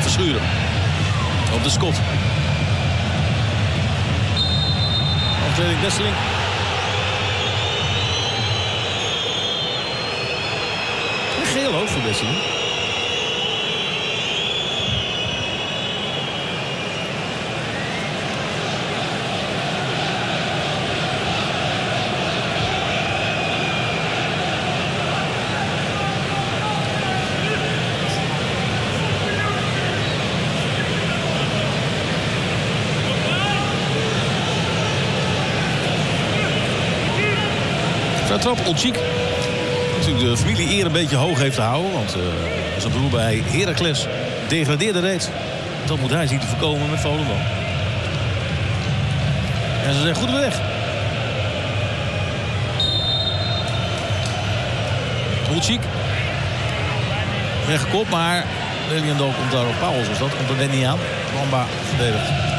Verschuren. Op de Scott. Overtreding Wesseling. Geel ook voor Wesseling. Trap, Olczyk. Natuurlijk de familie eer een beetje hoog heeft te houden. Want zijn broer bij Heracles degradeerde reeds. Dat moet hij zien te voorkomen met Volendam. En ze zijn goed op weg. Olczyk. Weggekopt, maar Leliendal komt daar op Pauwels. Dus dat komt er net niet aan. Bamba verdedigt.